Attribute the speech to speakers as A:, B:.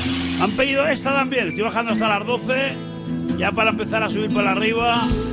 A: Han pedido esta también. Estoy bajando hasta las 12. Ya para empezar a subir por arriba.